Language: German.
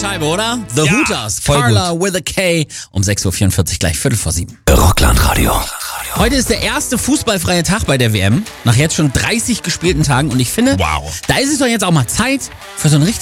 Scheibe, oder? The Ja, Hooters, voll Carla with a K, um 6.44 Uhr, gleich 6:45. Rockland-Radio. Heute ist der erste fußballfreie Tag bei der WM, nach jetzt schon 30 gespielten Tagen und ich finde, Wow. da ist es doch jetzt auch mal Zeit für so einen